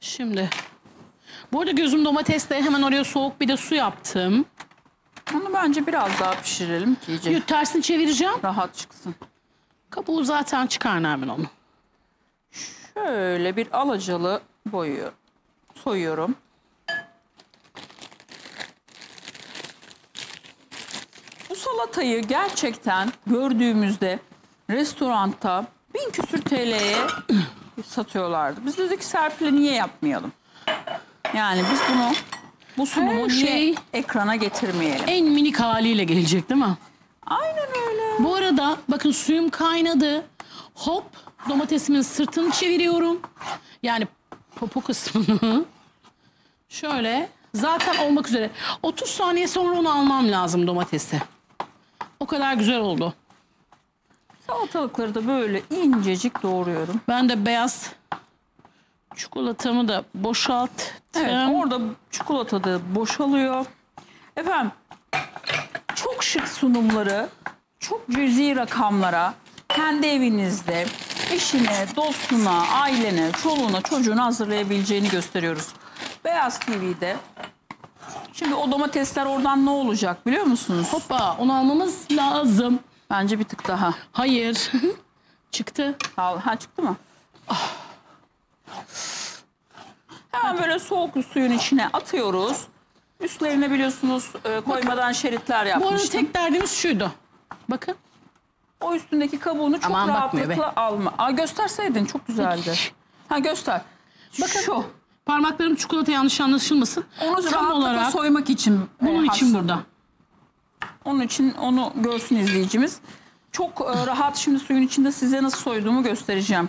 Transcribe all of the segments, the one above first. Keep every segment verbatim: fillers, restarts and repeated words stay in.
Şimdi. Bu arada gözüm domatesle hemen oraya soğuk bir de su yaptım. Onu bence biraz daha pişirelim ki iyice Yok, tersini çevireceğim. rahat çıksın. Kabuğu zaten çıkar Nermin onu. Şöyle bir alacalı boyuyorum. Soyuyorum. Bu salatayı gerçekten gördüğümüzde restoranda bin küsür T L'ye satıyorlardı. Biz dedik Serpil'e niye yapmayalım? Yani biz bunu, bu sunumu Her niye şey- ekrana getirmeyelim? En minik haliyle gelecek değil mi? Aynen öyle. Bu arada bakın suyum kaynadı. Hop, domatesimin sırtını çeviriyorum. Yani popo kısmını. Şöyle zaten olmak üzere. otuz saniye sonra onu almam lazım domatesi. O kadar güzel oldu. Salatalıkları da böyle incecik doğruyorum. Ben de beyaz çikolatamı da boşalttım. Evet, orada çikolata da boşalıyor. Efendim, çok şık sunumları, çok cüzi rakamlara, kendi evinizde eşine, dostuna, ailene, çoluğuna, çocuğuna hazırlayabileceğini gösteriyoruz. Beyaz T V'de. Şimdi o domatesler oradan ne olacak biliyor musunuz? Hoppa, onu almamız lazım. Bence bir tık daha. Hayır. Çıktı. Al, ha çıktı mı? Hemen böyle soğuk suyun içine atıyoruz. Üstlerine biliyorsunuz e, koymadan şeritler Bu arada yapmıştım. tek derdimiz şuydu. Bakın. O üstündeki kabuğunu çok Aman bakmıyor rahatlıkla alma. Aa, gösterseydin çok güzeldi. Ha göster. Bakın. Şu. Parmaklarım çikolata yanlış anlaşılmasın. Onu Tam rahatlıkla olarak soymak için. bunun e, için haşladım. burada. Onun için onu görsün izleyicimiz. Çok e, rahat şimdi suyun içinde size nasıl soyduğumu göstereceğim.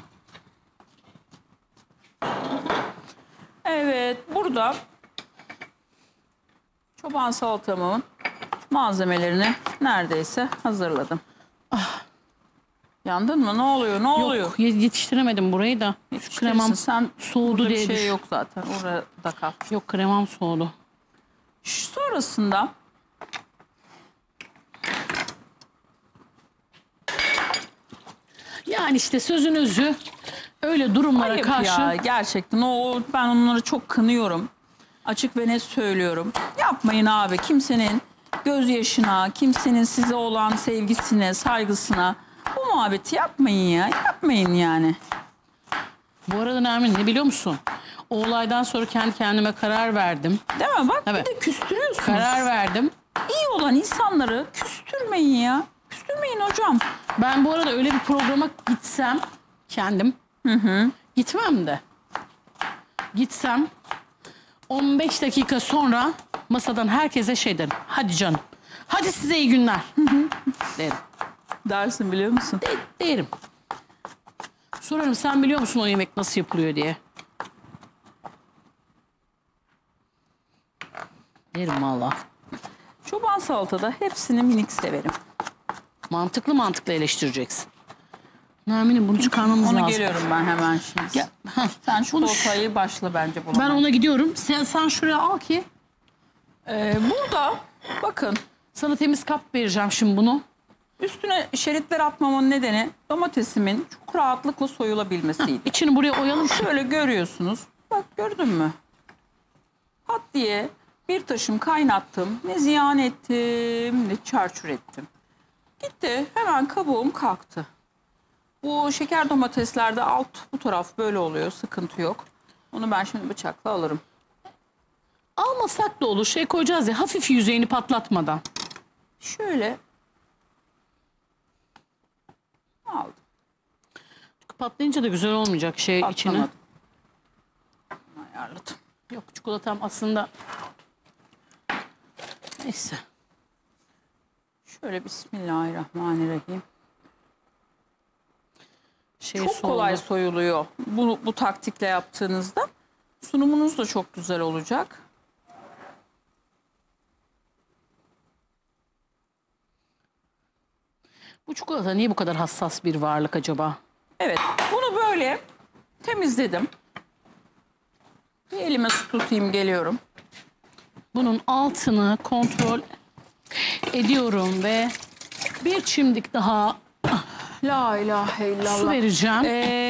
Evet, burada çoban salatamın malzemelerini neredeyse hazırladım. Yandın mı? Ne oluyor? Ne oluyor? Yok, yetiştiremedim burayı da. Şu Yetiştirirsin. kremam Sen soğudu burada diye bir şey düş- yok zaten. Orada kal. Yok, kremam soğudu. Sonrasında Yani işte sözün özü öyle durumlara ayıp karşı. ya gerçekten o ben onları çok kınıyorum. Açık ve net söylüyorum. Yapmayın abi, kimsenin gözyaşına, kimsenin size olan sevgisine, saygısına bu muhabbeti yapmayın ya. Yapmayın yani. Bu arada Nermin, ne biliyor musun? O olaydan sonra kendi kendime karar verdim. Değil mi? Bak Evet. bir de küstürüyorsunuz. Karar verdim. İyi olan insanları küstürmeyin ya. Küstürmeyin hocam. Ben bu arada öyle bir programa gitsem kendim. Hı hı. Gitmem de. Gitsem on beş dakika sonra masadan herkese şey derim. Hadi canım. Hadi size iyi günler. derim. Dersin biliyor musun? De- derim. Sorarım, sen biliyor musun o yemek nasıl yapılıyor diye. Derim valla. Çoban salatada hepsini minik severim. Mantıklı mantıklı eleştireceksin. Nermin'im, bunu çıkarmamız Onu lazım. geliyorum ben hemen şimdi. Ya, heh, Sen şu bunu- ortayı başla bence bulmaya. Ben ona gidiyorum. Sen, sen şuraya al ki Ee, burada bakın sana temiz kap vereceğim şimdi bunu. üstüne şeritler atmamın nedeni domatesimin çok rahatlıkla soyulabilmesiydi. İçini buraya oyalım. Şöyle görüyorsunuz. Bak gördün mü? Pat diye bir taşım kaynattım. Ne ziyan ettim ne çarçur ettim. Gitti hemen kabuğum kalktı. Bu şeker domateslerde alt bu taraf böyle oluyor. Sıkıntı yok. Onu ben şimdi bıçakla alırım. Almasak da olur. Şey koyacağız ya, hafif yüzeyini patlatmadan. Şöyle aldım. Çünkü patlayınca da güzel olmayacak şey içine. Patlamadı. Ayarladım. Yok, çikolatam aslında. Neyse. Şöyle bismillahirrahmanirrahim. Şey Çok soğudu. kolay soyuluyor. Bu, bu taktikle yaptığınızda sunumunuz da çok güzel olacak. Bu çikolata niye bu kadar hassas bir varlık acaba? Evet, bunu böyle temizledim. Bir elime su tutayım, geliyorum. Bunun altını kontrol ediyorum ve bir çimdik daha La ilahe illallah. su vereceğim. Ee,